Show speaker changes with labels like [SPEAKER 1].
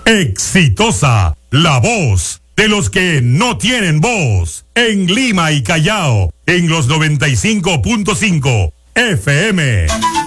[SPEAKER 1] Exitosa, la voz de los que no tienen voz. En Lima y Callao, en los 95.5 FM.